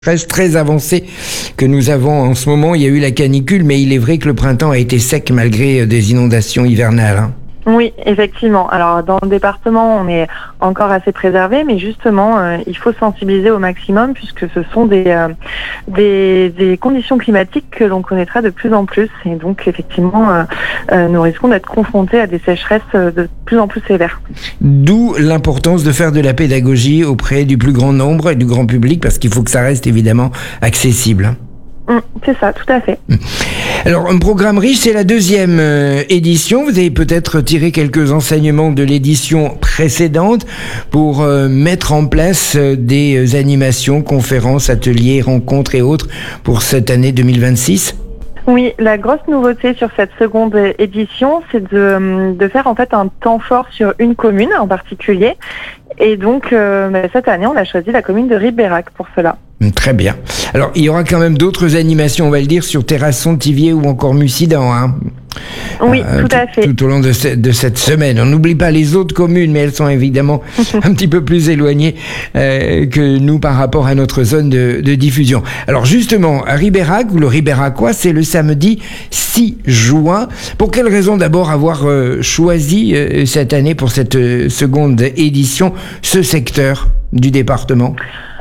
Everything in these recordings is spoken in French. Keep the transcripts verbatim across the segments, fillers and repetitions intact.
Très, très avancé que nous avons en ce moment. Il y a eu la canicule, mais il est vrai que le printemps a été sec malgré des inondations hivernales. Hein. Oui, effectivement. Alors, dans le département, on est encore assez préservé, mais justement, euh, il faut sensibiliser au maximum puisque ce sont des, euh, des, des conditions climatiques que l'on connaîtra de plus en plus. Et donc, effectivement, euh, euh, nous risquons d'être confrontés à des sécheresses de plus en plus sévères. D'où l'importance de faire de la pédagogie auprès du plus grand nombre et du grand public, parce qu'il faut que ça reste évidemment accessible. C'est ça, tout à fait. Alors, un programme riche, c'est la deuxième euh, édition. Vous avez peut-être tiré quelques enseignements de l'édition précédente pour euh, mettre en place euh, des animations, conférences, ateliers, rencontres et autres pour cette année deux mille vingt-six. Oui, la grosse nouveauté sur cette seconde édition, c'est de, de faire en fait un temps fort sur une commune en particulier. Et donc, euh, bah, cette année, on a choisi la commune de Ribérac pour cela. Très bien. Alors, il y aura quand même d'autres animations, on va le dire, sur Terrasson, Thiviers ou encore Mussidan, hein. Oui, euh, tout à fait. Tout au long de, ce, de cette semaine. On n'oublie pas les autres communes, mais elles sont évidemment un petit peu plus éloignées euh, que nous par rapport à notre zone de, de diffusion. Alors justement, à Ribérac, ou le Ribéracois, c'est le samedi six juin. Pour quelle raison d'abord avoir euh, choisi euh, cette année pour cette euh, seconde édition ce secteur du département ?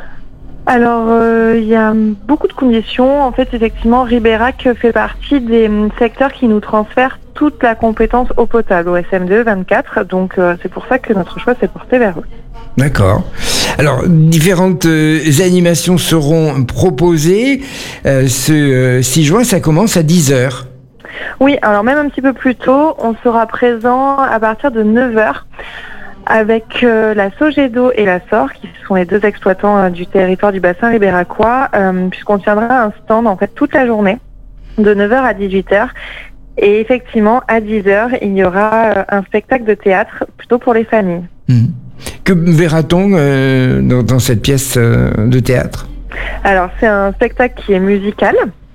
Alors, euh, il y a beaucoup de conditions. En fait, effectivement, Ribérac fait partie des secteurs qui nous transfèrent toute la compétence eau potable, au S M deux vingt-quatre. Donc, euh, c'est pour ça que notre choix s'est porté vers eux. D'accord. Alors, différentes euh, animations seront proposées. Euh, ce euh, six juin, ça commence à dix heures. Oui, alors même un petit peu plus tôt, on sera présent à partir de neuf heures. Avec euh, la Sogedo et la S O R, qui sont les deux exploitants euh, du territoire du bassin ribéracois, euh, puisqu'on tiendra un stand en fait toute la journée, de neuf heures à dix-huit heures. Et effectivement, à dix heures, il y aura euh, un spectacle de théâtre, plutôt pour les familles. Mmh. Que verra-t-on euh, dans, dans cette pièce euh, de théâtre ? Alors, c'est un spectacle qui est musical,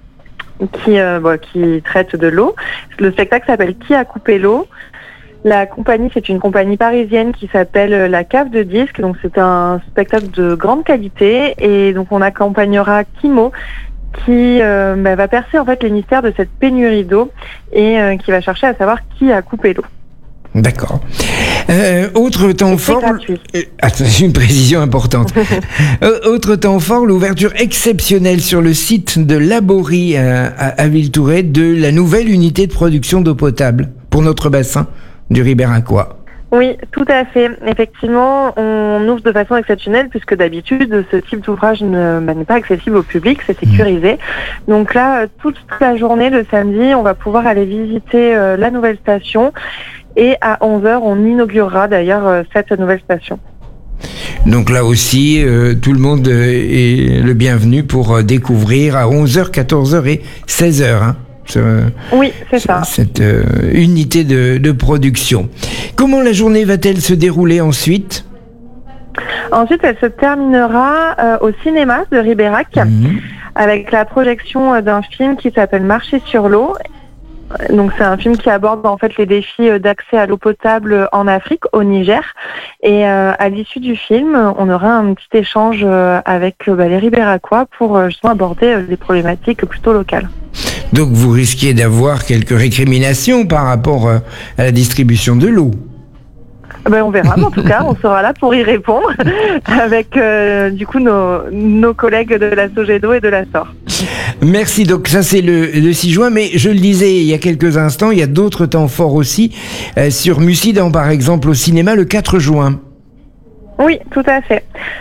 qui, euh, bon, qui traite de l'eau. Le spectacle s'appelle « Qui a coupé l'eau ?» La compagnie, c'est une compagnie parisienne qui s'appelle La Cave de Disques. Donc, c'est un spectacle de grande qualité. Et donc, on accompagnera Kimo, qui euh, bah, va percer en fait les mystères de cette pénurie d'eau et euh, qui va chercher à savoir qui a coupé l'eau. D'accord. Euh, autre temps fort. Euh, c'est une précision importante. euh, autre temps fort, l'ouverture exceptionnelle sur le site de Laborie à, à, à Villetourret de la nouvelle unité de production d'eau potable pour notre bassin du Ribéracois. Oui, tout à fait. Effectivement, on ouvre de façon exceptionnelle puisque d'habitude, ce type d'ouvrage ne, bah, n'est pas accessible au public, c'est sécurisé. Mmh. Donc là, toute la journée, le samedi, on va pouvoir aller visiter euh, la nouvelle station et à onze heures, on inaugurera d'ailleurs euh, cette nouvelle station. Donc là aussi, euh, tout le monde est le bienvenu pour euh, découvrir à onze heures, quatorze heures et seize heures. Hein. Ce, oui, c'est ça. Cette euh, unité de, de production. Comment la journée va-t-elle se dérouler ensuite ? Ensuite, elle se terminera euh, au cinéma de Ribérac mmh. avec la projection d'un film qui s'appelle Marcher sur l'eau. Donc c'est un film qui aborde en fait les défis d'accès à l'eau potable en Afrique, au Niger. Et euh, à l'issue du film, on aura un petit échange avec bah, les Ribéracois pour justement aborder des problématiques plutôt locales. Donc vous risquez d'avoir quelques récriminations par rapport à la distribution de l'eau. Ben, on verra, mais en tout cas, on sera là pour y répondre avec euh, du coup nos, nos collègues de la Sogedo et de la S O R. Merci, donc ça c'est le, le six juin, mais je le disais il y a quelques instants, il y a d'autres temps forts aussi, euh, sur Mussidan par exemple au cinéma le quatre juin. Oui, tout à fait.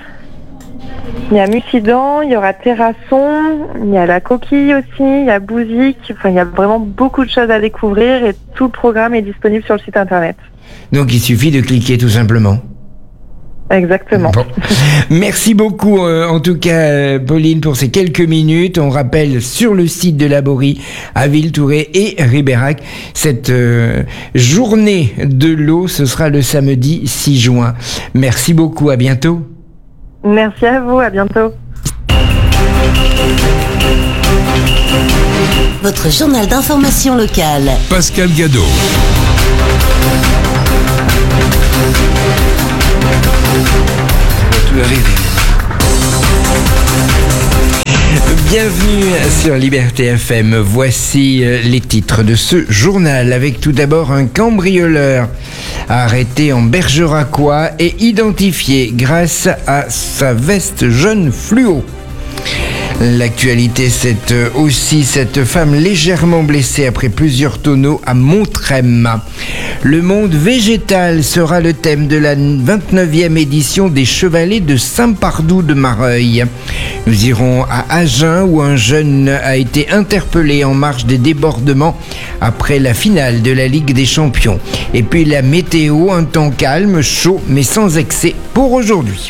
Il y a Mussidan, il y aura Terrasson, il y a la Coquille aussi, il y a Bouzic, enfin il y a vraiment beaucoup de choses à découvrir et tout le programme est disponible sur le site internet. Donc il suffit de cliquer tout simplement. Exactement. Bon. Merci beaucoup euh, en tout cas euh, Pauline pour ces quelques minutes. On rappelle sur le site de Laborie à Villetourret et Ribérac cette euh, journée de l'eau, ce sera le samedi six juin. Merci beaucoup, à bientôt. Merci à vous, à bientôt. Votre journal d'information locale. Pascal Gadot. Tout arrive. Bienvenue sur Liberté F M. Voici les titres de ce journal, avec tout d'abord un cambrioleur arrêté en Bergeracois et identifié grâce à sa veste jaune fluo. L'actualité, c'est aussi cette femme légèrement blessée après plusieurs tonneaux à Montrem. Le monde végétal sera le thème de la vingt-neuvième édition des Chevalets de Saint-Pardoux de Mareuil. Nous irons à Agen où un jeune a été interpellé en marge des débordements après la finale de la Ligue des Champions. Et puis la météo, un temps calme, chaud mais sans excès pour aujourd'hui.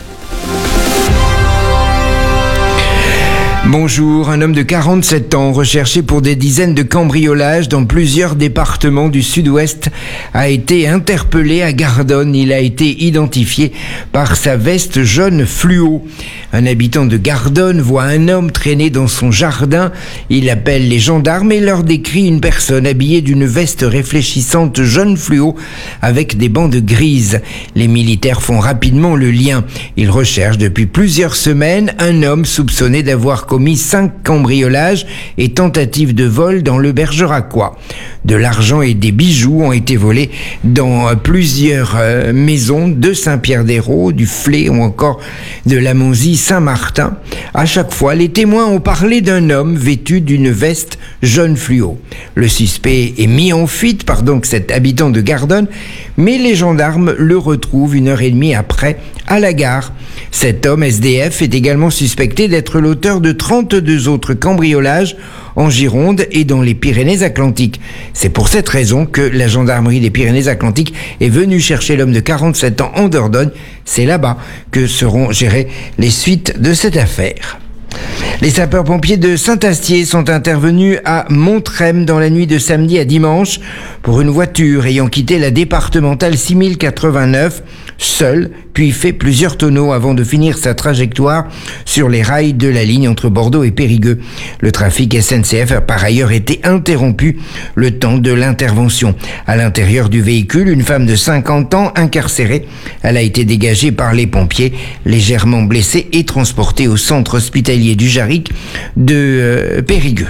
Bonjour, un homme de quarante-sept ans recherché pour des dizaines de cambriolages dans plusieurs départements du sud-ouest a été interpellé à Gardonne. Il a été identifié par sa veste jaune fluo. Un habitant de Gardonne voit un homme traîner dans son jardin. Il appelle les gendarmes et leur décrit une personne habillée d'une veste réfléchissante jaune fluo avec des bandes grises. Les militaires font rapidement le lien. Ils recherchent depuis plusieurs semaines un homme soupçonné d'avoir commis cinq cambriolages et tentatives de vol dans le Bergeracois. De l'argent et des bijoux ont été volés dans plusieurs euh, maisons de Saint-Pierre-des-Raux, du Flé ou encore de la Monzie-Saint-Martin. À chaque fois, les témoins ont parlé d'un homme vêtu d'une veste jaune fluo. Le suspect est mis en fuite par donc cet habitant de Gardonne, mais les gendarmes le retrouvent une heure et demie après à la gare. Cet homme S D F est également suspecté d'être l'auteur de trente-deux autres cambriolages en Gironde et dans les Pyrénées-Atlantiques. C'est pour cette raison que la gendarmerie des Pyrénées-Atlantiques est venue chercher l'homme de quarante-sept ans en Dordogne. C'est là-bas que seront gérées les suites de cette affaire. Les sapeurs-pompiers de Saint-Astier sont intervenus à Montrem dans la nuit de samedi à dimanche pour une voiture ayant quitté la départementale six mille quatre-vingt-neuf seule, puis fait plusieurs tonneaux avant de finir sa trajectoire sur les rails de la ligne entre Bordeaux et Périgueux. Le trafic S N C F a par ailleurs été interrompu le temps de l'intervention. À l'intérieur du véhicule, une femme de cinquante ans incarcérée. Elle a été dégagée par les pompiers, légèrement blessée et transportée au centre hospitalier du Jarric de euh, Périgueux.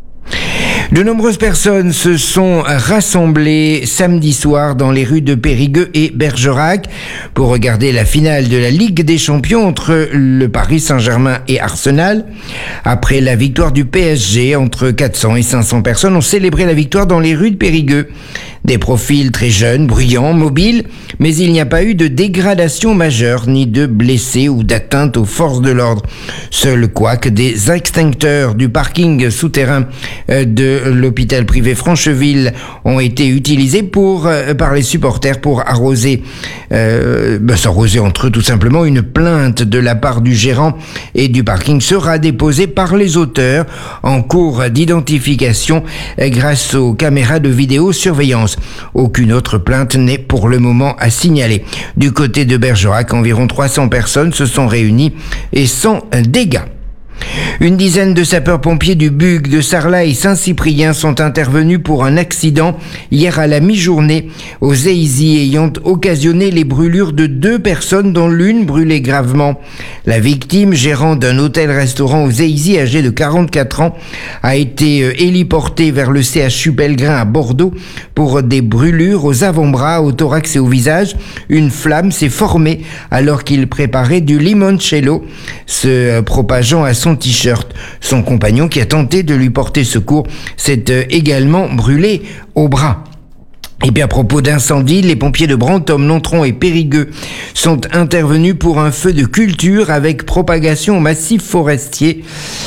De nombreuses personnes se sont rassemblées samedi soir dans les rues de Périgueux et Bergerac pour regarder la finale de la Ligue des Champions entre le Paris Saint-Germain et Arsenal. Après la victoire du P S G, entre quatre cents et cinq cents personnes ont célébré la victoire dans les rues de Périgueux. Des profils très jeunes, bruyants, mobiles, mais il n'y a pas eu de dégradation majeure, ni de blessés ou d'atteinte aux forces de l'ordre. Seul quoique des extincteurs du parking souterrain de l'hôpital privé Francheville ont été utilisés pour, par les supporters pour arroser, euh, bah, s'arroser entre eux tout simplement. Une plainte de la part du gérant et du parking sera déposée par les auteurs en cours d'identification grâce aux caméras de vidéosurveillance. Aucune autre plainte n'est pour le moment à signaler. Du côté de Bergerac, environ trois cents personnes se sont réunies et sans dégâts. Une dizaine de sapeurs-pompiers du B U G de Sarlat et Saint-Cyprien sont intervenus pour un accident hier à la mi-journée aux Zéizy ayant occasionné les brûlures de deux personnes dont l'une brûlait gravement. La victime, gérant d'un hôtel-restaurant aux Zéizy, âgée de quarante-quatre ans, a été héliportée vers le C H U Pellegrin à Bordeaux pour des brûlures aux avant-bras, au thorax et au visage. Une flamme s'est formée alors qu'il préparait du limoncello, se propageant à son t-shirt. Son compagnon, qui a tenté de lui porter secours, s'est également brûlé au bras. Et puis à propos d'incendie, les pompiers de Brantôme, Nontron et Périgueux sont intervenus pour un feu de culture avec propagation au massif forestier.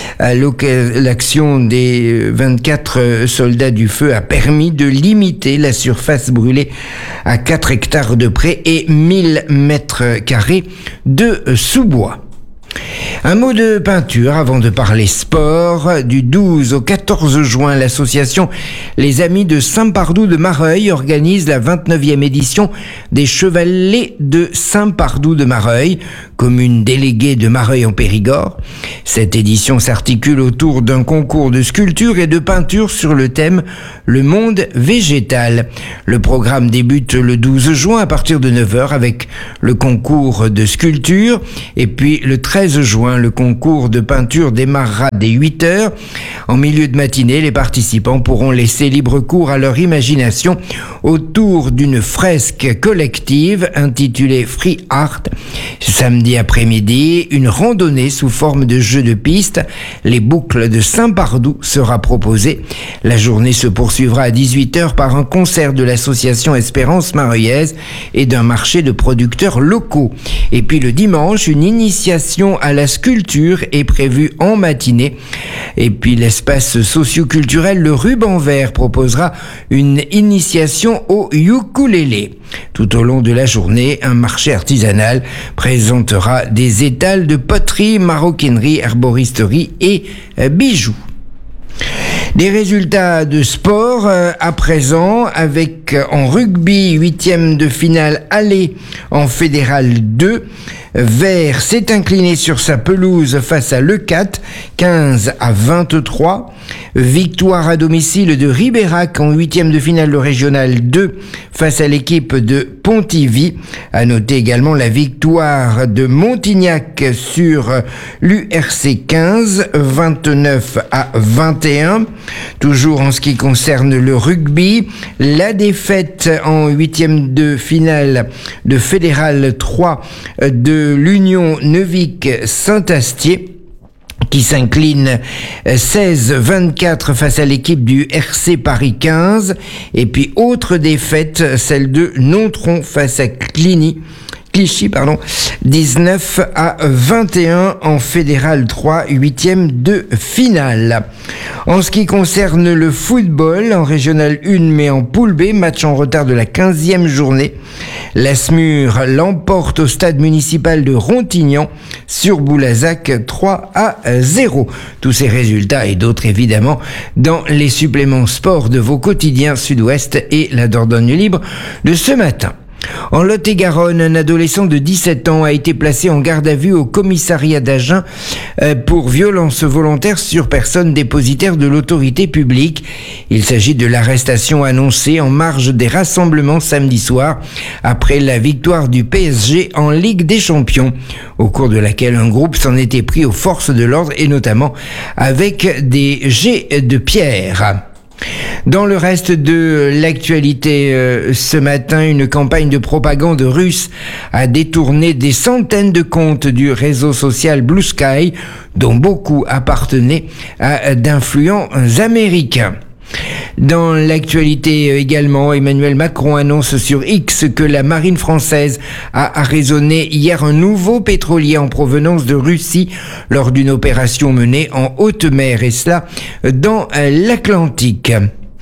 L'action des vingt-quatre soldats du feu a permis de limiter la surface brûlée à quatre hectares de près et mille mètres carrés de sous-bois. Un mot de peinture avant de parler sport. Du douze au quatorze juin, l'association Les Amis de Saint-Pardoux de Mareuil organise la vingt-neuvième édition des Chevalets de Saint-Pardoux de Mareuil. commune déléguée de Mareuil en Périgord. Cette édition s'articule autour d'un concours de sculpture et de peinture sur le thème « Le monde végétal ». Le programme débute le douze juin à partir de neuf heures avec le concours de sculpture et puis le treize juin, le concours de peinture démarrera dès huit heures. En milieu de matinée, les participants pourront laisser libre cours à leur imagination autour d'une fresque collective intitulée Free Art. Samedi après-midi, une randonnée sous forme de jeu de piste, les boucles de Saint-Pardoux sera proposée. La journée se poursuivra à dix-huit heures par un concert de l'association Espérance Mareuillaise et d'un marché de producteurs locaux. Et puis le dimanche, une initiation à la sculpture est prévue en matinée. Et puis l'espace socio-culturel Le Ruban Vert proposera une initiation au ukulélé. Tout au long de la journée, un marché artisanal présentera des étals de poterie, maroquinerie, herboristerie et bijoux. Des résultats de sport euh, à présent avec euh, en rugby huitième de finale aller en fédéral deux. Vert s'est incliné sur sa pelouse face à Leucate, quinze à vingt-trois. Victoire à domicile de Ribérac en huitième de finale de régional deux face à l'équipe de Pontivy. À noter également la victoire de Montignac sur l'U R C quinze, vingt-neuf à vingt et un. Toujours en ce qui concerne le rugby, la défaite en huitième de finale de fédéral trois de l'Union Neuvic-Saint-Astier, qui s'incline seize vingt-quatre face à l'équipe du R C Paris quinze. Et puis autre défaite, celle de Nontron face à Cligny. Clichy, pardon, dix-neuf à vingt et un en fédéral trois, huitième de finale. En ce qui concerne le football, en régional un mais en poule B, match en retard de la quinzième journée, l'Asmur l'emporte au stade municipal de Rontignan sur Boulazac trois à zéro. Tous ces résultats et d'autres évidemment dans les suppléments sport de vos quotidiens Sud-Ouest et la Dordogne Libre de ce matin. En Lot-et-Garonne, un adolescent de dix-sept ans a été placé en garde à vue au commissariat d'Agen pour violence volontaire sur personne dépositaire de l'autorité publique. Il s'agit de l'arrestation annoncée en marge des rassemblements samedi soir après la victoire du P S G en Ligue des Champions, au cours de laquelle un groupe s'en était pris aux forces de l'ordre et notamment avec des jets de pierre. Dans le reste de l'actualité, euh, ce matin, une campagne de propagande russe a détourné des centaines de comptes du réseau social Blue Sky, dont beaucoup appartenaient à d'influents américains. Dans l'actualité également, Emmanuel Macron annonce sur X que la marine française a arraisonné hier un nouveau pétrolier en provenance de Russie lors d'une opération menée en haute mer, et cela dans l'Atlantique.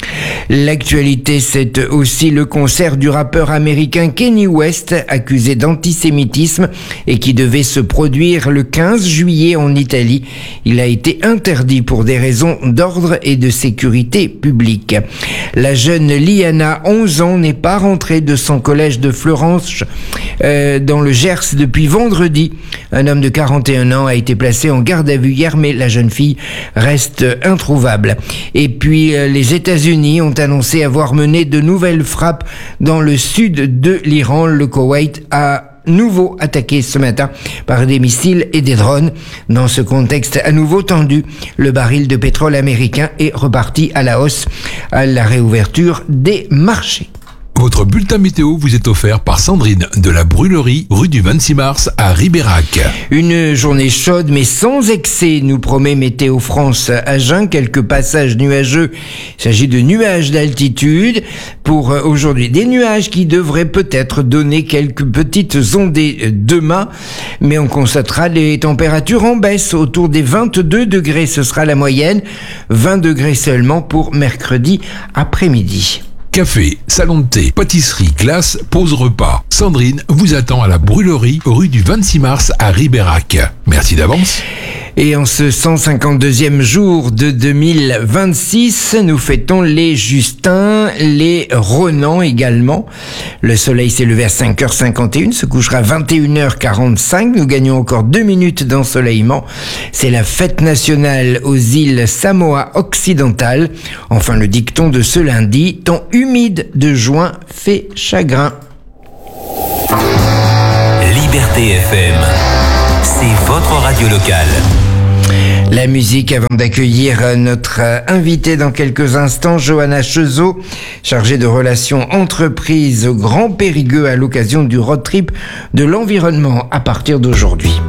L'actualité, c'est aussi le concert du rappeur américain Kanye West, accusé d'antisémitisme et qui devait se produire le quinze juillet en Italie. Il a été interdit pour des raisons d'ordre et de sécurité publique. La jeune Liana, onze ans, n'est pas rentrée de son collège de Florence euh, dans le Gers depuis vendredi. Un homme de quarante et un ans a été placé en garde à vue hier, mais la jeune fille reste introuvable. Et puis euh, les États-Unis ont annoncé avoir mené de nouvelles frappes dans le sud de l'Iran. Le Koweït a nouveau attaqué ce matin par des missiles et des drones. Dans ce contexte à nouveau tendu, le baril de pétrole américain est reparti à la hausse à la réouverture des marchés. Votre bulletin météo vous est offert par Sandrine de la Brûlerie, rue du vingt-six mars à Ribérac. Une journée chaude mais sans excès, nous promet Météo France Agen. Quelques passages nuageux. Il s'agit de nuages d'altitude pour aujourd'hui. Des nuages qui devraient peut-être donner quelques petites ondées demain, mais on constatera les températures en baisse autour des vingt-deux degrés. Ce sera la moyenne. vingt degrés seulement pour mercredi après-midi. Café, salon de thé, pâtisserie, glace, pause repas. Sandrine vous attend à la brûlerie rue du vingt-six mars à Ribérac. Merci d'avance. Et en ce cent cinquante-deuxième jour de deux mille vingt-six, nous fêtons les Justins, les Ronan également. Le soleil s'est levé à cinq heures cinquante et une, se couchera à vingt et une heures quarante-cinq. Nous gagnons encore deux minutes d'ensoleillement. C'est la fête nationale aux îles Samoa occidentales. Enfin, le dicton de ce lundi, temps humide de juin fait chagrin. Liberté F M, c'est votre radio locale. La musique avant d'accueillir notre invité dans quelques instants, Johanna Chezot, chargée de relations entreprises au Grand Périgueux à l'occasion du road trip de l'environnement à partir d'aujourd'hui.